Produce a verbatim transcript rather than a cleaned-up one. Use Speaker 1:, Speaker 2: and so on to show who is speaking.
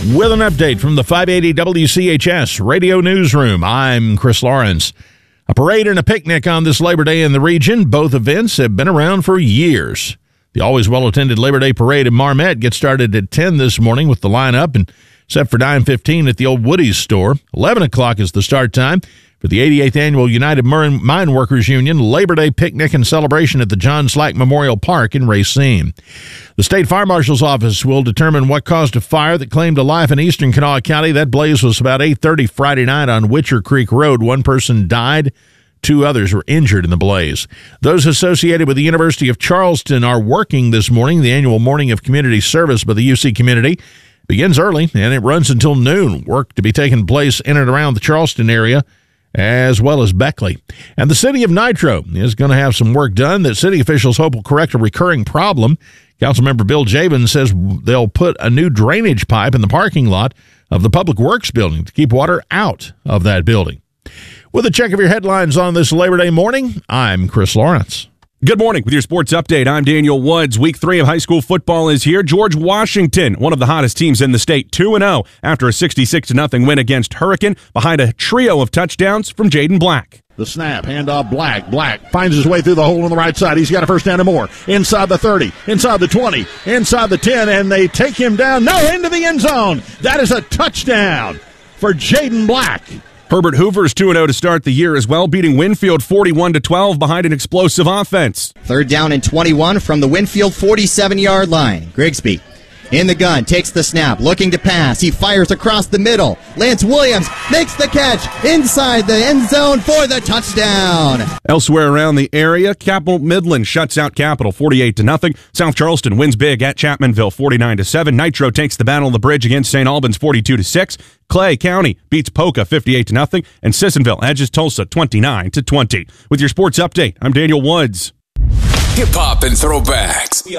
Speaker 1: With an update from the five eighty W C H S Radio Newsroom, I'm Chris Lawrence. A parade and a picnic on this Labor Day in the region. Both events have been around for years. The always well-attended Labor Day parade in Marmet gets started at ten this morning with the lineup and set for nine fifteen at the old Woody's store. eleven o'clock is the start time for the eighty-eighth Annual United Mine Workers Union Labor Day picnic and celebration at the John Slack Memorial Park in Racine. The State Fire Marshal's Office will determine what caused a fire that claimed a life in eastern Kanawha County. That blaze was about eight thirty Friday night on Witcher Creek Road. One person died. Two others were injured in the blaze. Those associated with the University of Charleston are working this morning. The annual Morning of Community Service by the U C community begins early, and it runs until noon. Work to be taking place in and around the Charleston area, as well as Beckley. And the city of Nitro is going to have some work done that city officials hope will correct a recurring problem. Councilmember Bill Javin says they'll put a new drainage pipe in the parking lot of the Public Works building to keep water out of that building. With a check of your headlines on this Labor Day morning, I'm Chris Lawrence.
Speaker 2: Good morning. With your sports update, I'm Daniel Woods. Week three of high school football is here. George Washington, one of the hottest teams in the state, two and oh after a sixty-six to nothing win against Hurricane behind a trio of touchdowns from Jaden Black.
Speaker 3: The snap, handoff, Black. Black finds his way through the hole on the right side. He's got a first down and more. Inside the thirty, inside the twenty, inside the ten, and they take him down. No, into the end zone. That is a touchdown for Jaden Black.
Speaker 2: Herbert Hoover's two and oh to start the year as well, beating Winfield forty-one to twelve behind an explosive offense.
Speaker 4: Third down and twenty-one from the Winfield forty-seven-yard line. Grigsby in the gun, takes the snap, looking to pass. He fires across the middle. Lance Williams makes the catch inside the end zone for the touchdown.
Speaker 2: Elsewhere around the area, Capital Midland shuts out Capital forty-eight to nothing. South Charleston wins big at Chapmanville forty-nine to seven. Nitro takes the Battle of the Bridge against Saint Albans forty-two to six. Clay County beats Poca fifty-eight to nothing, and Sissonville edges Tulsa twenty-nine to twenty. With your sports update, I'm Daniel Woods.
Speaker 5: Hip hop and throwbacks.